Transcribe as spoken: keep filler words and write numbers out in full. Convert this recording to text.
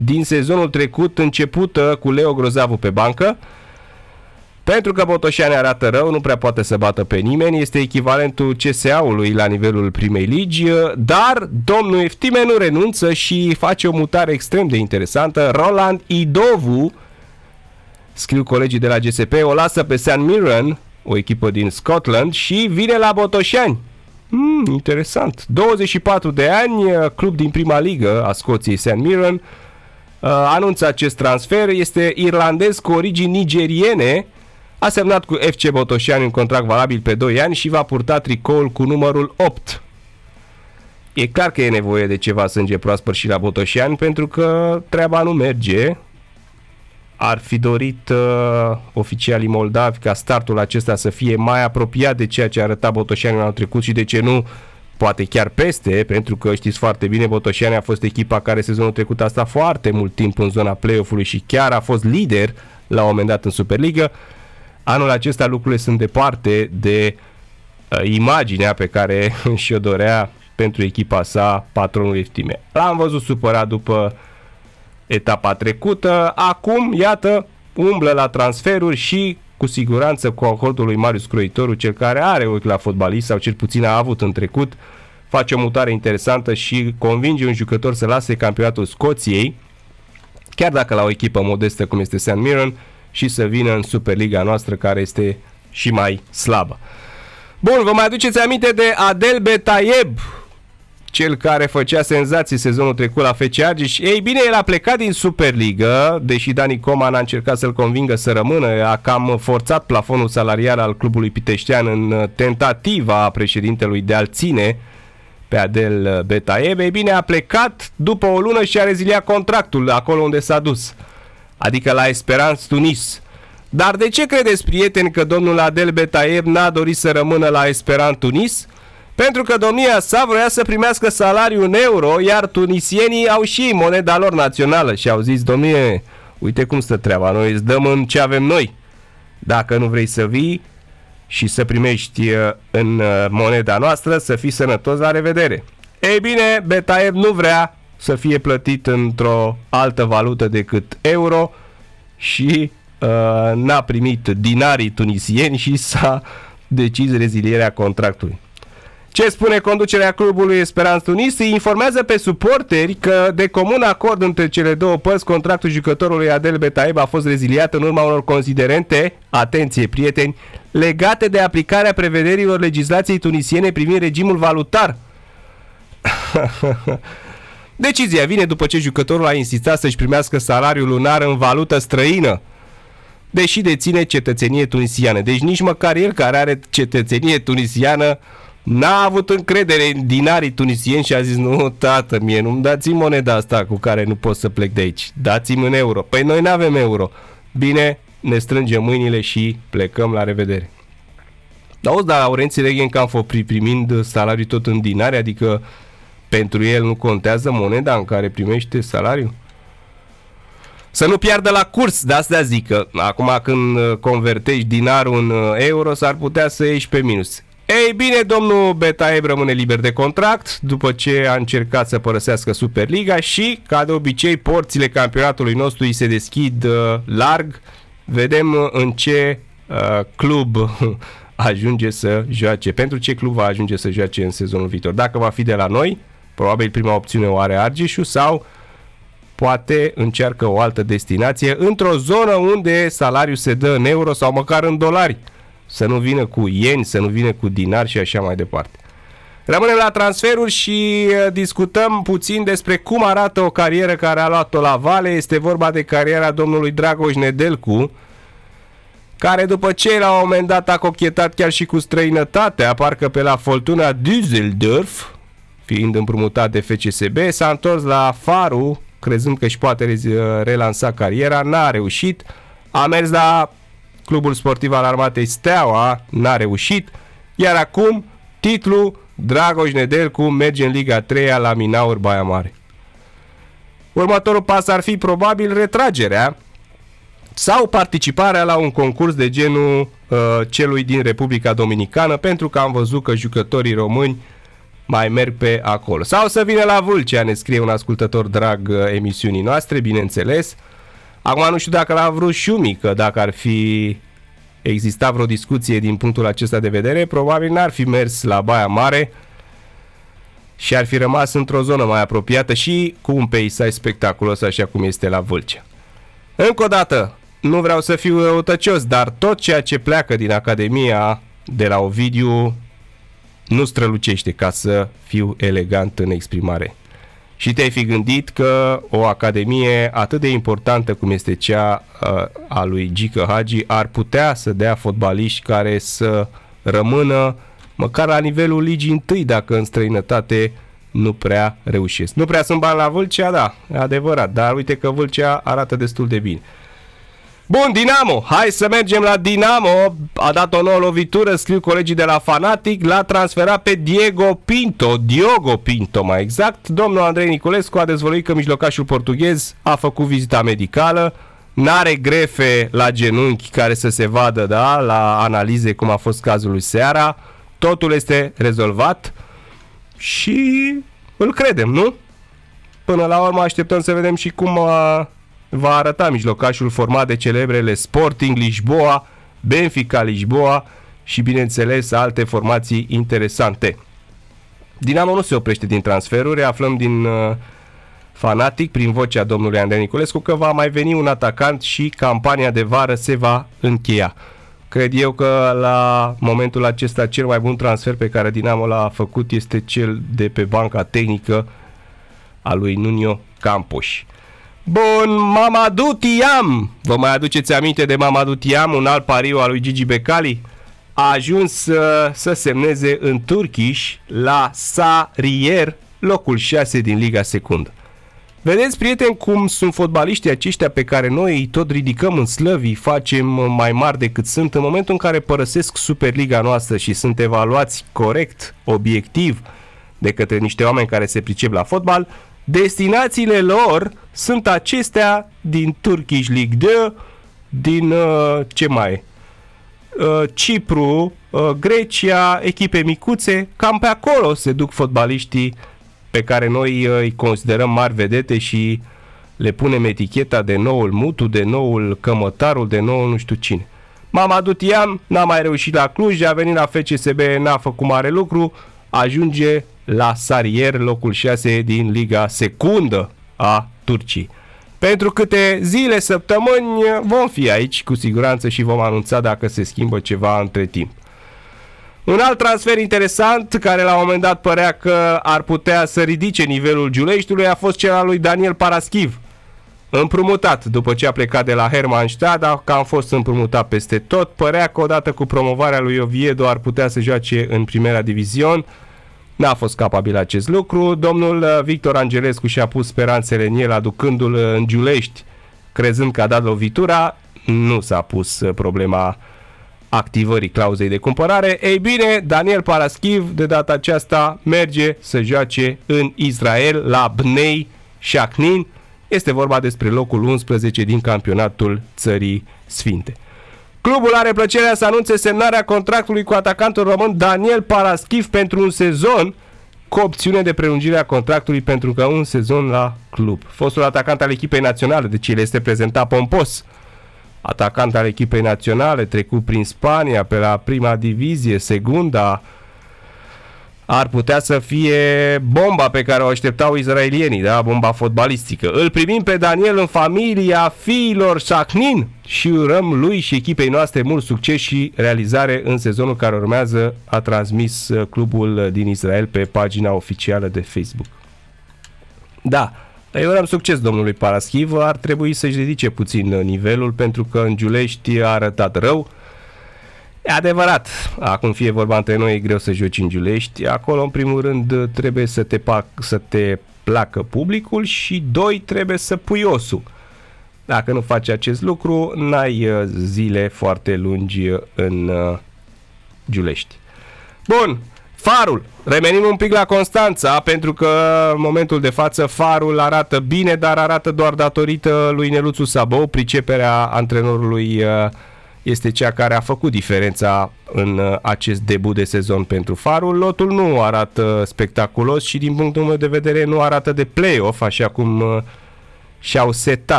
din sezonul trecut, începută cu Leo Grozavu pe bancă. Pentru că Botoșani arată rău, nu prea poate să bată pe nimeni, este echivalentul C S A-ului la nivelul primei ligi, dar domnul Eftime nu renunță și face o mutare extrem de interesantă. Roland Idovu, scriu colegii de la G S P, o lasă pe St Mirren, o echipă din Scotland, și vine la Botoșani. Hmm, interesant. douăzeci și patru de ani, club din prima ligă a Scoției, St Mirren, anunță acest transfer. Este irlandez cu origini nigeriene. A semnat cu F C Botoșani un contract valabil pe doi ani și va purta tricoul cu numărul opt. E clar că e nevoie de ceva sânge proaspăt și la Botoșani, pentru că treaba nu merge. Ar fi dorit uh, oficialii moldavi ca startul acesta să fie mai apropiat de ceea ce arăta Botoșani anul trecut și, de ce nu, poate chiar peste, pentru că știți foarte bine, Botoșani a fost echipa care sezonul trecut a stat foarte mult timp în zona play-off-ului și chiar a fost lider la un moment dat în Superliga. Anul acesta lucrurile sunt departe de uh, imaginea pe care și-o dorea pentru echipa sa patronul Eftime. L-am văzut supărat după etapa trecută, acum, iată, umblă la transferuri și cu siguranță cu acordul lui Marius Croitoru, cel care are ochi la fotbalist, sau cel puțin a avut în trecut, face o mutare interesantă și convinge un jucător să lase campionatul Scoției, chiar dacă la o echipă modestă cum este St Mirren, și să vină în Superliga noastră, care este și mai slabă. Bun, vă mai aduceți aminte de Adel Betayeb, cel care făcea senzații sezonul trecut la F C Argeș? Ei bine, el a plecat din Superliga, deși Dani Coman a încercat să-l convingă să rămână, a cam forțat plafonul salarial al clubului piteștean în tentativa președintelui de a-l ține pe Adel Betayeb. Ei bine, a plecat după o lună și a reziliat contractul acolo unde s-a dus, adică la Esperance Tunis. Dar de ce credeți, prieteni, că domnul Adel Betayeb n-a dorit să rămână la Esperance Tunis? Pentru că domnia sa vrea să primească salariul în euro, iar tunisienii au și moneda lor națională și au zis: domnie, uite cum stă treaba, noi îți dăm în ce avem noi. Dacă nu vrei să vii și să primești în moneda noastră, să fii sănătos, la revedere. Ei bine, Betayeb nu vrea să fie plătit într-o altă valută decât euro și uh, n-a primit dinarii tunisieni și s-a decis rezilierea contractului. Ce spune conducerea clubului Esperance Tunis? Îi informează pe suporteri că, de comun acord între cele două părți, contractul jucătorului Adel Betayeb a fost reziliat în urma unor considerente, atenție prieteni, legate de aplicarea prevederilor legislației tunisiene privind regimul valutar. Decizia vine după ce jucătorul a insistat să-și primească salariul lunar în valută străină, deși deține cetățenie tunisiană. Deci nici măcar el, care are cetățenie tunisiană, n-a avut încredere în dinarii tunisieni și a zis: nu, tată, mie nu-mi dați-mi moneda asta cu care nu pot să plec de aici, dați-mi în euro. Păi noi n-avem euro. Bine, ne strângem mâinile și plecăm, la revedere. Auzi, dar Laurenții Regenkamp primind salariul tot în dinari, adică pentru el nu contează moneda în care primește salariul? Să nu piardă la curs, de asta zic că acum când convertești dinarul în euro s-ar putea să ieși pe minus. Ei bine, domnul Betayeb rămâne liber de contract după ce a încercat să părăsească Superliga și, ca de obicei, porțile campionatului nostru îi se deschid uh, larg. Vedem uh, în ce uh, club ajunge să joace, pentru ce club va ajunge să joace în sezonul viitor. Dacă va fi de la noi, probabil prima opțiune o are Argeșul, sau poate încearcă o altă destinație într-o zonă unde salariul se dă în euro sau măcar în dolari. Să nu vină cu ieni, să nu vină cu dinari și așa mai departe. Rămânem la transferuri și discutăm puțin despre cum arată o carieră care a luat-o la vale. Este vorba de cariera domnului Dragoș Nedelcu, care după ce la un moment dat a cochetat chiar și cu străinătatea, parcă pe la Fortuna Düsseldorf, fiind împrumutat de F C S B, s-a întors la Faru, crezând că își poate relansa cariera, n-a reușit, a mers la Clubul Sportiv al Armatei Steaua, n-a reușit, iar acum titlul Dragoș Nedelcu merge în Liga a treia la Minaur Baia Mare. Următorul pas ar fi probabil retragerea sau participarea la un concurs de genul uh, celui din Republica Dominicană, pentru că am văzut că jucătorii români mai merg pe acolo. Sau să vină la Vâlcea, ne scrie un ascultător drag emisiunii noastre, bineînțeles. Acum nu știu dacă l-a vrut Șumi, că dacă ar fi exista vreo discuție din punctul acesta de vedere, probabil n-ar fi mers la Baia Mare și ar fi rămas într-o zonă mai apropiată și cu un peisaj spectaculos așa cum este la Vâlcea. Încă o dată, nu vreau să fiu răutăcios, dar tot ceea ce pleacă din Academia de la Ovidiu nu strălucește, ca să fiu elegant în exprimare. Și te-ai fi gândit că o academie atât de importantă cum este cea uh, a lui Gică Hagi ar putea să dea fotbaliști care să rămână măcar la nivelul ligii întâi, dacă în străinătate nu prea reușesc. Nu prea sunt bani la Vâlcea, da, e adevărat, dar uite că Vâlcea arată destul de bine. Bun, Dinamo, hai să mergem la Dinamo, a dat o nouă lovitură, scriu colegii de la Fanatic, l-a transferat pe Diego Pinto, Diogo Pinto mai exact. Domnul Andrei Niculescu a dezvăluit că mijlocașul portughez a făcut vizita medicală, n-are grefe la genunchi care să se vadă, da, la analize cum a fost cazul lui Seara, totul este rezolvat și îl credem, nu? Până la urmă așteptăm să vedem și cum a... va arăta mijlocașul format de celebrele Sporting Lisboa, Benfica Lisboa și, bineînțeles, alte formații interesante. Dinamo nu se oprește din transferuri, aflăm din uh, Fanatic, prin vocea domnului Andrei Niculescu, că va mai veni un atacant și campania de vară se va încheia. Cred eu că la momentul acesta cel mai bun transfer pe care Dinamo l-a făcut este cel de pe banca tehnică a lui Nuno Campos. Bun, Mamadou Thiam, vă mai aduceți aminte de Mamadou Thiam, un alt pariu al lui Gigi Becali? A ajuns uh, să semneze în Turkish la Sarıyer, locul șase din Liga Secundă. Vedeți, prieteni, cum sunt fotbaliștii aceștia pe care noi îi tot ridicăm în slăvi, facem mai mari decât sunt, în momentul în care părăsesc Superliga noastră și sunt evaluați corect, obiectiv, de către niște oameni care se pricep la fotbal, destinațiile lor sunt acestea din Turkish League doi, din uh, ce mai uh, Cipru, uh, Grecia, echipe micuțe, cam pe acolo se duc fotbaliștii pe care noi uh, îi considerăm mari vedete și le punem eticheta de noul Mutu, de noul Cămătarul, de noul nu știu cine. Mamadou Thiam n-a mai reușit la Cluj, a venit la F C S B, n-a făcut mare lucru, ajunge la Sarıyer, locul șase din Liga Secundă a Turciei. Pentru câte zile, săptămâni vom fi aici cu siguranță și vom anunța dacă se schimbă ceva între timp. Un alt transfer interesant, care la un moment dat părea că ar putea să ridice nivelul Giuleștiului, a fost cel al lui Daniel Paraschiv. Împrumutat după ce a plecat de la Hermannstadt, că a fost împrumutat peste tot, părea că odată cu promovarea lui Oviedo ar putea să joace în Primera Division. N-a fost capabil acest lucru. Domnul Victor Angelescu și-a pus speranțele în el, aducându-l în Giulești, crezând că a dat lovitura. Nu s-a pus problema activării clauzei de cumpărare. Ei bine, Daniel Paraschiv de data aceasta merge să joace în Israel la Bnei Shachnin. Este vorba despre locul unsprezece din campionatul Țării Sfinte. Clubul are plăcerea să anunțe semnarea contractului cu atacantul român Daniel Paraschiv pentru un sezon, cu opțiune de prelungire a contractului pentru încă un sezon la club. Fostul atacant al echipei naționale, deci el este prezentat pompos. Atacant al echipei naționale, trecut prin Spania, pe la prima divizie, segunda, ar putea să fie bomba pe care o așteptau izraelienii, da? Bomba fotbalistică. Îl primim pe Daniel în familia fiilor Shachnin și urăm lui și echipei noastre mult succes și realizare în sezonul care urmează, a transmis clubul din Israel pe pagina oficială de Facebook. Da, îi urăm succes domnului Paraschiv, ar trebui să-și ridice puțin nivelul pentru că în Giulești a arătat rău. E adevărat, acum fie vorba între noi, e greu să joci în Giulești. Acolo, în primul rând, trebuie să te, pac, să te placă publicul și, doi, trebuie să pui osul. Dacă nu faci acest lucru, n-ai zile foarte lungi în uh, Giulești. Bun, Farul. Revenim un pic la Constanța, pentru că în momentul de față Farul arată bine, dar arată doar datorită lui Neluțu Sabău, priceperea antrenorului uh, este cea care a făcut diferența în acest debut de sezon pentru Farul. Lotul nu arată spectaculos și din punctul meu de vedere nu arată de play-off, așa cum și-au setat